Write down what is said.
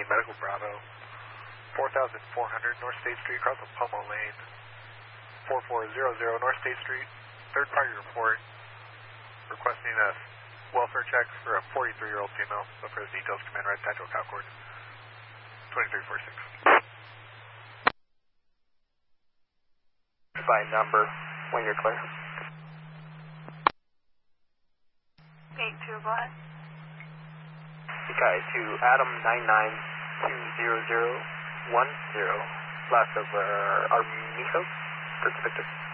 Medical Bravo, 4,400 North State Street, across the Pomo Lane, 4400 North State Street, third party report, requesting a welfare check for a 43-year-old female. So for the details, command right attached to a Concord, 2346. By number, when you're clear. 82, go ahead. Okay, to Adam 9920010, last of Armijo, Perspective.